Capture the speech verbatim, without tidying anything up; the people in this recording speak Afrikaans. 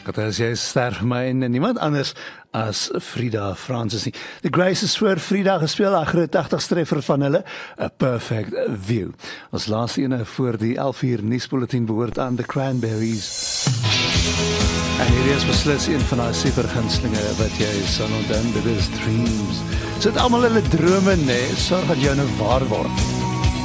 Dat is jy sterf my en niemand anders as Frida Francis nie. The Graces vir Frida gespeel, haar groot tagtigste treffer van hulle, A Perfect View. Ons laaste ene voor die elf uur nuusbulletin behoort aan The Cranberries. En hier is beslis een van haar supergunstelinge wat jy sal onthou, dit is Dreams. So het almal hulle drome, nee, sorg dat jou nou waar word.